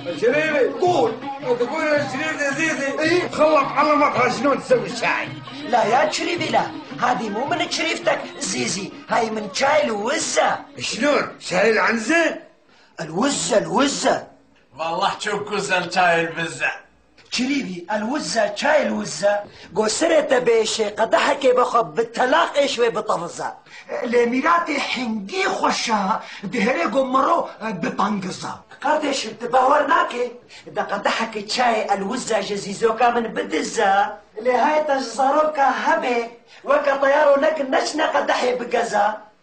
شريفي قول. تقول يا شريف يا زيزي إيه؟ خلط علمك شلون تسوي الشاي. لا يا شريفي لا، هذه مو من شريفتك زيزي، هاي من شاي الوزة. شلون؟ شاي العنزة؟ الوزة والله تشوكوز شاي البزة شريفي، الوزة شاي الوزة قصرت بيش قدحك بخب بالتلاق شوي بطفزة لميراتي حنقي خوشها دهري قمرو بطنقزة كارتش تباورناكي دا قدحك شاي الوزة جزيزوكا من بدزة لهاي تجزروكا هبي وكا طيارو لك نشنا قدحي بقزة